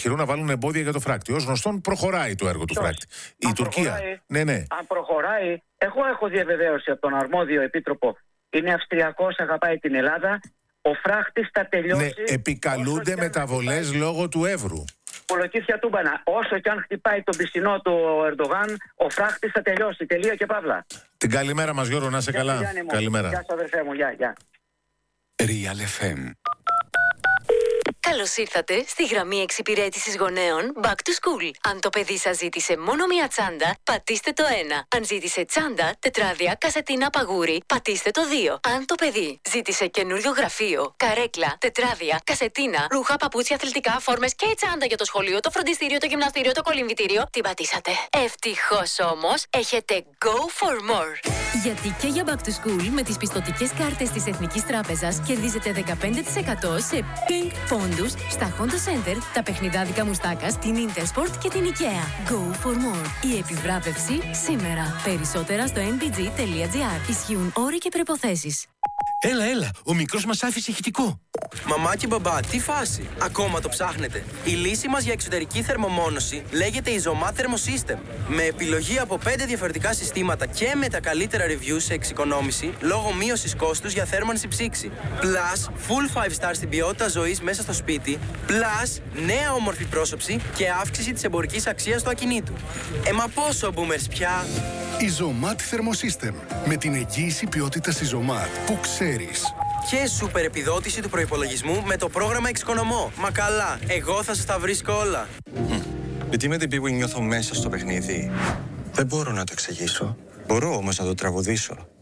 επιχειρούν να βάλουν εμπόδια για το φράκτη. Ως γνωστόν, προχωράει το έργο του φράκτη. Η Τουρκία. Ναι. Αν προχωράει, εγώ έχω διαβεβαίωση από τον αρμόδιο επίτροπο. Είναι Αυστριακός, αγαπάει την Ελλάδα. Ο φράχτης θα τελειώσει. Ναι, επικαλούνται μεταβολές λόγω του Εύρου. Κολοκύθια τούμπανα. Όσο και αν χτυπάει τον πισινό του ο Ερντογάν, ο φράχτης θα τελειώσει. Τελεία και παύλα. Την καλημέρα μας, Γιώργο, να είσαι καλά. Καλημέρα. Γεια σου, αδερφέ μου. Γεια. Real FM. Καλώς ήρθατε στη γραμμή εξυπηρέτησης γονέων Back to School. Αν το παιδί σας ζήτησε μόνο μία τσάντα, πατήστε το 1. Αν ζήτησε τσάντα, τετράδια, κασετίνα, παγούρι, πατήστε το 2. Αν το παιδί ζήτησε καινούριο γραφείο, καρέκλα, τετράδια, κασετίνα, ρούχα, παπούτσια, αθλητικά, φόρμες και η τσάντα για το σχολείο, το φροντιστήριο, το γυμναστήριο, το κολυμβητήριο, την πατήσατε. Ευτυχώς όμως, έχετε Go for More. Γιατί και για Back to School με τις πιστωτικές κάρτες της Εθνικής Τράπεζας κερδίζετε 15% σε Pink πόντους στα Honda Center, τα παιχνιδάδικα Μουστάκας, την Intersport και την IKEA. Go for more. Η επιβράβευση σήμερα. Περισσότερα στο nbg.gr. Ισχύουν όροι και προϋποθέσεις. Έλα, ο μικρός μας άφησε ηχητικό. Μαμά και μπαμπά, τι φάση! Ακόμα το ψάχνετε. Η λύση μας για εξωτερική θερμομόνωση λέγεται Isomat Thermosystem. Με επιλογή από 5 διαφορετικά συστήματα και με τα καλύτερα reviews σε εξοικονόμηση λόγω μείωσης κόστους για θέρμανση ψήξη. Plus, full 5 star στην ποιότητα ζωής μέσα στο σπίτι. Plus, νέα όμορφη πρόσωψη και αύξηση της εμπορικής αξίας του ακινήτου. Μα πόσο boomers πια! Isomat Thermosystem. Με την εγγύηση ποιότητας Isomat που ξέρεις. Και σούπερ επιδότηση του προϋπολογισμού με το πρόγραμμα Εξοικονομώ. Μα καλά, εγώ θα σας τα βρίσκω όλα. Γιατί με την πίγου νιώθω μέσα στο παιχνίδι. Δεν μπορώ να το εξηγήσω. Μπορώ όμως να το τραγουδήσω.